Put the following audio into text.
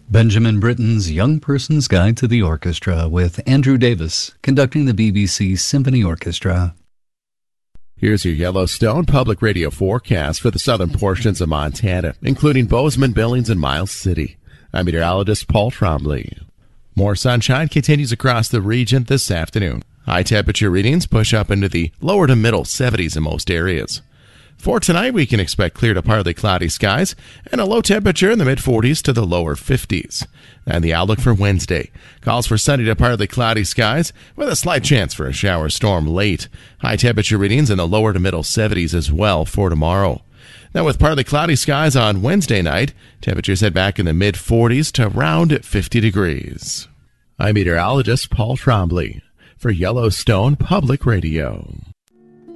Benjamin Britten's Young Person's Guide to the Orchestra with Andrew Davis conducting the BBC Symphony Orchestra. Here's your Yellowstone Public Radio forecast for the southern portions of Montana, including Bozeman, Billings, and Miles City. I'm meteorologist Paul Trombley. More sunshine continues across the region this afternoon. High temperature readings push up into the lower to middle 70s in most areas. For tonight, we can expect clear to partly cloudy skies and a low temperature in the mid-40s to the lower 50s. And the outlook for Wednesday calls for sunny to partly cloudy skies with a slight chance for a shower storm late. High temperature readings in the lower to middle 70s as well for tomorrow. Now, with partly cloudy skies on Wednesday night, temperatures head back in the mid-40s to around 50 degrees. I'm meteorologist Paul Trombley for Yellowstone Public Radio.